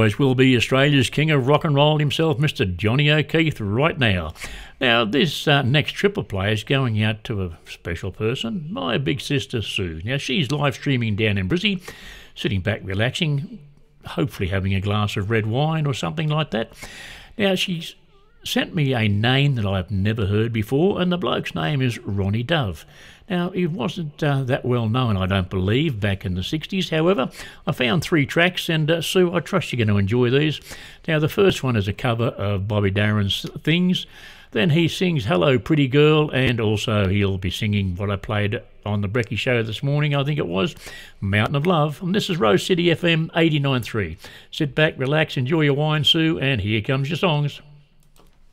always will be Australia's king of rock and roll himself, Mr. Johnny O'Keefe, right now. Now, this next triple play is going out to a special person, my big sister Sue. Now, she's live streaming down in Brizzy, sitting back relaxing, hopefully having a glass of red wine or something like that. Now, she's sent me a name that I've never heard before, and the bloke's name is Ronnie Dove. Now, he wasn't that well known, I don't believe, back in the 60s. However, I found 3 tracks, and Sue, I trust you're going to enjoy these. Now, the first one is a cover of Bobby Darin's Things. Then he sings Hello Pretty Girl, and also he'll be singing what I played on the Brecky Show this morning, I think it was, Mountain of Love. And this is Rose City FM 89.3. Sit back, relax, enjoy your wine, Sue, and here comes your songs.